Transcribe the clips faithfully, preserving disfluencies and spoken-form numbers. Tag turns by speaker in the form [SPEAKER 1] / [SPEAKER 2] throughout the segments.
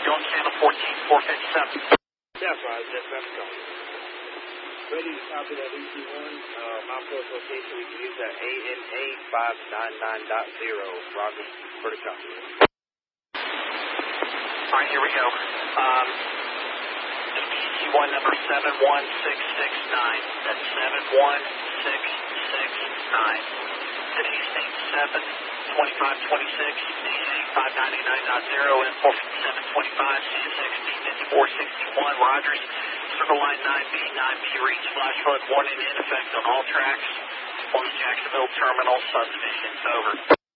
[SPEAKER 1] Going channel fourteen, four fifty-seven.
[SPEAKER 2] That's right, that's right. Ready to copy that E T one. Uh, my post location, we can use that A N A five nine nine dot zero. Roger, for the copy.
[SPEAKER 1] All right, here we go. Um, E T one number seven one six six nine. That's seven one six six nine. Today's date seven twenty-five twenty-six. D C five ninety-nine dot zero and four fifty-seven twenty-five. C S X D fifty-four sixty-one. Rogers. Circle line nine B, nine B reach, flash flood warning in effect on all tracks on the Jacksonville Terminal subdivision. Over.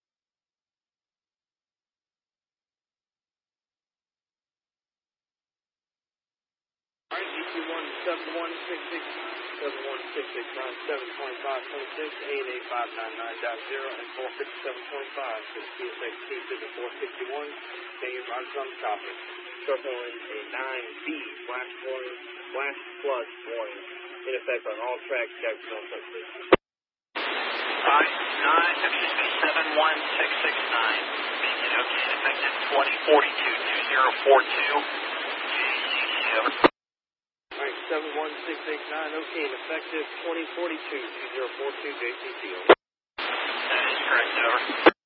[SPEAKER 2] All right, E T one seven one six six seven one six six nine seven twenty-five twenty-six A N A five nine nine dot zero and four fifty-seven twenty-five to the C S X D fifty-four sixty-one. Thank you, Roger, on the copy. Circle in a nine B flash warning, flash flood warning in effect on all tracks Jacksonville subdivision.
[SPEAKER 1] Alright, nine, excuse me, seven one six six nine. Making okay, effective twenty forty-two two zero four two. J C C, over.
[SPEAKER 2] Alright, seven one six six nine, okay, and effective twenty forty-two two zero four two, J C C, over.
[SPEAKER 1] That is correct, over.